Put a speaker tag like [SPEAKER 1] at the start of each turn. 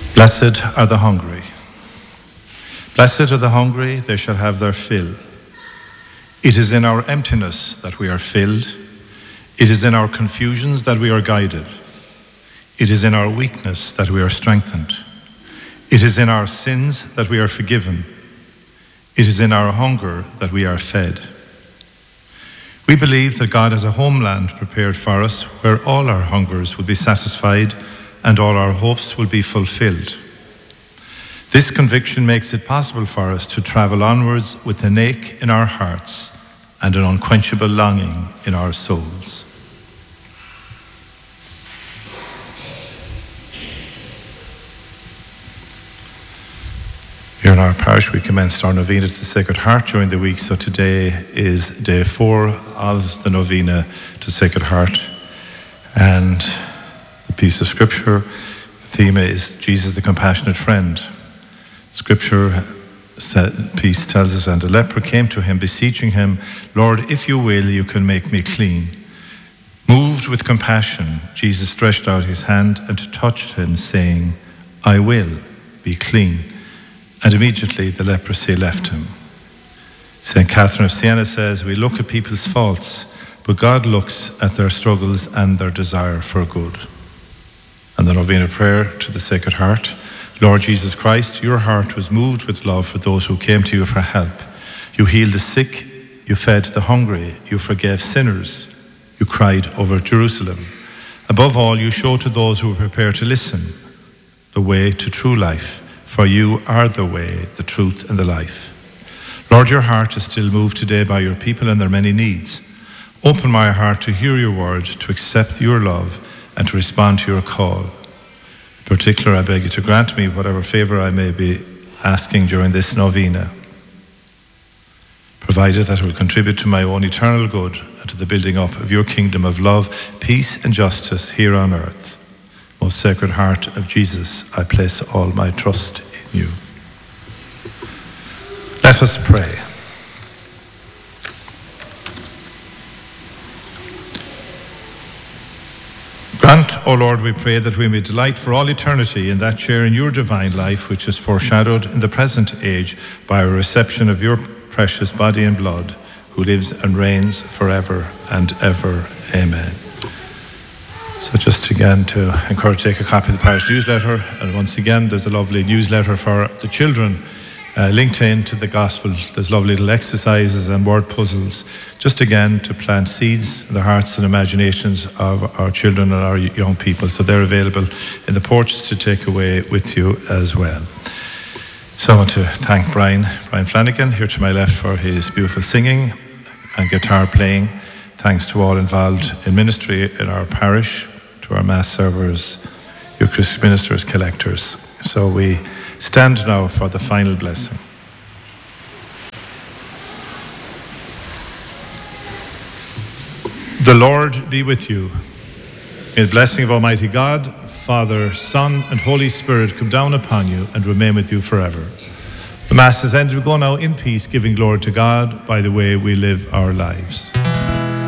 [SPEAKER 1] Blessed are the hungry. Blessed are the hungry, they shall have their fill. It is in our emptiness that we are filled. It is in our confusions that we are guided. It is in our weakness that we are strengthened. It is in our sins that we are forgiven. It is in our hunger that we are fed. We believe that God has a homeland prepared for us where all our hungers will be satisfied and all our hopes will be fulfilled. This conviction makes it possible for us to travel onwards with an ache in our hearts and an unquenchable longing in our souls. Here in our parish, we commenced our novena to the Sacred Heart during the week, so today is day 4 of the novena to Sacred Heart. And the piece of scripture, the theme is Jesus the Compassionate Friend. Scripture piece tells us, and a leper came to him, beseeching him, Lord, if you will, you can make me clean. Moved with compassion, Jesus stretched out his hand and touched him, saying, I will be clean. And immediately the leprosy left him. St. Catherine of Siena says, we look at people's faults, but God looks at their struggles and their desire for good. And the novena prayer to the Sacred Heart. Lord Jesus Christ, your heart was moved with love for those who came to you for help. You healed the sick, you fed the hungry, you forgave sinners, you cried over Jerusalem. Above all, you showed to those who were prepared to listen the way to true life. For you are the way, the truth, and the life. Lord, your heart is still moved today by your people and their many needs. Open my heart to hear your word, to accept your love, and to respond to your call. In particular, I beg you to grant me whatever favor I may be asking during this novena, provided that it will contribute to my own eternal good and to the building up of your kingdom of love, peace, and justice here on earth. Most Sacred Heart of Jesus, I place all my trust in you. Let us pray. Grant, O Lord, we pray, that we may delight for all eternity in that share in your divine life which is foreshadowed in the present age by our reception of your precious body and blood, who lives and reigns forever and ever. Amen. So just again to encourage you to take a copy of the parish newsletter, and once again there's a lovely newsletter for the children linked into the gospel. There's lovely little exercises and word puzzles, just again to plant seeds in the hearts and imaginations of our children and our young people. So they're available in the porches to take away with you as well. So I want to thank Brian Flanagan here to my left for his beautiful singing and guitar playing. Thanks to all involved in ministry in our parish, to our mass servers, Eucharistic ministers, collectors. So we stand now for the final blessing. The Lord be with you. May the blessing of Almighty God, Father, Son, and Holy Spirit come down upon you and remain with you forever. The Mass is ended. We go now in peace, giving glory to God by the way we live our lives.